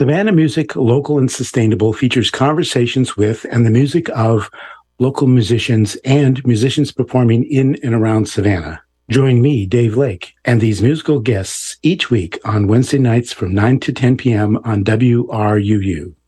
Savannah Music, Local and Sustainable features conversations with and the music of local musicians and musicians performing in and around Savannah. Join me, Dave Lake, and these musical guests each week on Wednesday nights from 9 to 10 p.m. on WRUU.